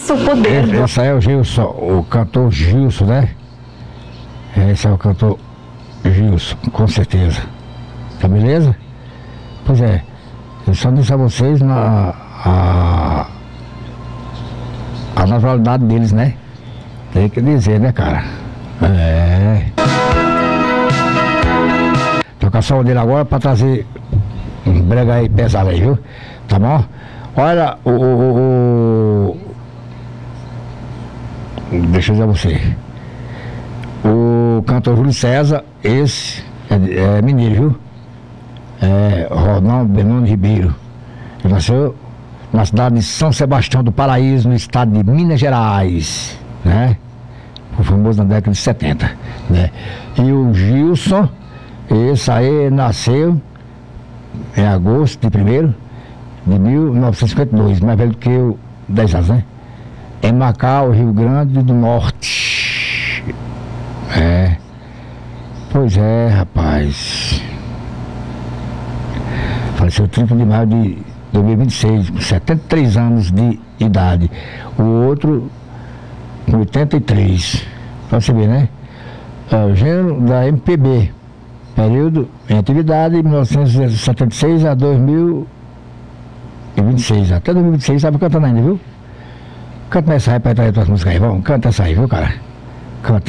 Isso, o poder. Esse aí é o Gilson, o cantor Gilson, né? Esse é o cantor Gilson, com certeza. Tá beleza? Pois é, eu só disse a vocês a naturalidade deles, né? Tem que dizer, né, cara? Tocar só o dele agora pra trazer um brega aí pesado aí, viu? Tá bom? Olha, deixa eu dizer a você. O cantor Júlio César, esse é mineiro, viu? É Ronaldo Bernardo Ribeiro. Ele nasceu na cidade de São Sebastião do Paraíso, no estado de Minas Gerais, né? Foi famoso na década de 70, né? E o Gilson, esse aí nasceu em agosto de 1º de 1952, mais velho do que eu, 10 anos, né? Em Macau, Rio Grande do Norte. Pois é, rapaz. Faleceu 30 de maio de 2026, com 73 anos de idade. O outro, com 83. Pra você ver, né? O gênero da MPB. Período em atividade, 1976 a 2026. Até 2026 estava cantando ainda, viu? Canta essa aí pra trazer tuas músicas aí, vamos. Canta essa aí, viu, cara? Canta.